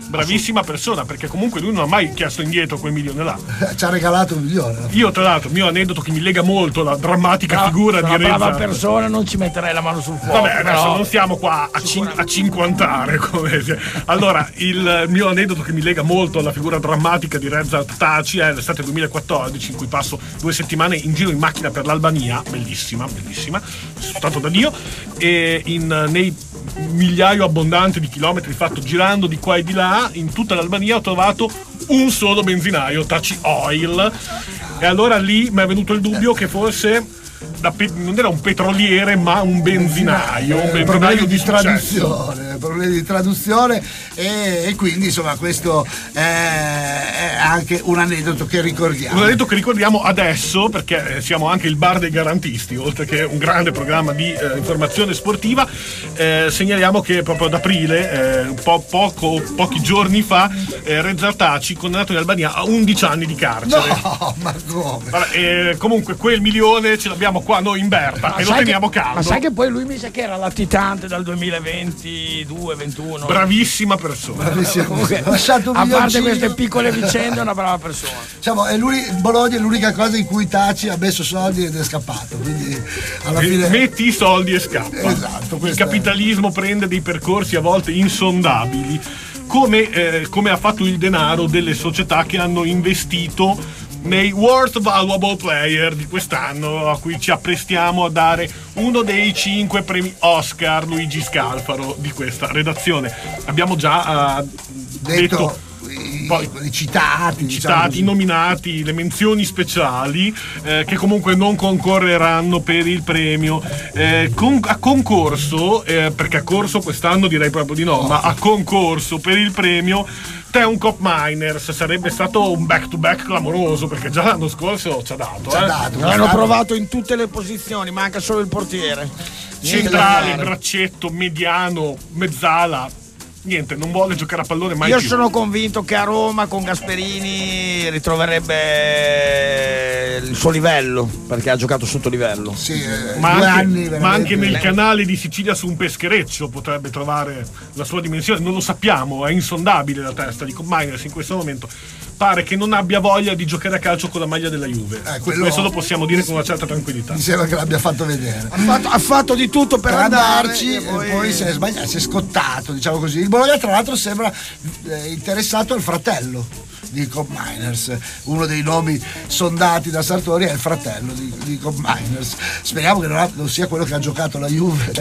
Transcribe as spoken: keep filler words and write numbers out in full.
bravissima persona, perché comunque lui non ha mai chiesto indietro quel milione là. Ci ha regalato un milione. Io tra l'altro, il mio aneddoto che mi lega molto la drammatica no, figura di Reza. Una brava persona, non ci metterei la mano sul fuoco. Vabbè, adesso però... non stiamo qua a, cin- a cinquantare come si... Allora, il mio aneddoto che mi lega molto alla figura drammatica di Reza Taci è l'estate duemilaquattordici, in cui passo due settimane in giro in macchina per l'Albania, bellissima, bellissima, soltanto da Dio, e in, nei migliaio abbondante di chilometri fatto girando di qua e di là in tutta l'Albania ho trovato un solo benzinaio, Taci Oil, e allora lì mi è venuto il dubbio che forse da pe- non era un petroliere ma un benzinaio, un benzinaio problemi di, di traduzione, problemi di traduzione e, e quindi insomma questo è, è anche un aneddoto che ricordiamo. Un aneddoto che ricordiamo adesso perché siamo anche il bar dei garantisti, oltre che un grande programma di eh, informazione sportiva. Eh, segnaliamo che proprio ad aprile, eh, un po' poco, pochi giorni fa, eh, Reza Taci condannato in Albania a undici anni di carcere. No, ma come? Vabbè, eh, comunque quel milione ce l'abbiamo qua noi in Berta ma e lo teniamo che, caldo. Ma sai che poi lui mi sa che era latitante dal duemilaventidue ventuno. Bravissima persona. Bravissima. Comunque, Lasciato un a parte milioncino. queste piccole vicende è una brava persona. Diciamo, è lui, Bologna è l'unica cosa in cui Taci ha messo soldi ed è scappato, quindi alla fine metti i soldi e scappa. Esatto, il questo capitalismo è. Prende dei percorsi a volte insondabili, come, eh, come ha fatto il denaro delle società che hanno investito nei Worst Valuable Player di quest'anno, a cui ci apprestiamo a dare uno dei cinque premi Oscar, Luigi Scalfaro, di questa redazione. Abbiamo già uh, detto, detto i, poi, i citati, citati, diciamo nominati, le menzioni speciali eh, che comunque non concorreranno per il premio. Eh, con, a concorso, eh, perché a corso quest'anno direi proprio di no, oh. ma a concorso per il premio Teun Miners sarebbe stato un back to back clamoroso, perché già l'anno scorso ci ha dato. Ci ha eh. dato l'hanno provato in tutte le posizioni, manca solo il portiere. Centrale, braccetto, mediano, mezzala. Niente, non vuole giocare a pallone mai Io più. sono convinto che a Roma con Gasperini ritroverebbe il suo livello, perché ha giocato sotto livello. Sì, eh, ma, due anche, anni ma anche nel Beh. canale di Sicilia su un peschereccio potrebbe trovare la sua dimensione, non lo sappiamo, è insondabile la testa di Miners in questo momento. Pare che non abbia voglia di giocare a calcio con la maglia della Juve. Eh, quello... Questo lo possiamo dire con una certa tranquillità. Mi sembra che l'abbia fatto vedere. Ha fatto, ha fatto di tutto per, per andarci e poi, e poi si è sbagliato, si è scottato, diciamo così. Il Bologna tra l'altro sembra eh, interessato al fratello di Cobb Miners, uno dei nomi sondati da Sartori è il fratello di, di Cobb Miners. Speriamo che non, ha, non sia quello che ha giocato la Juve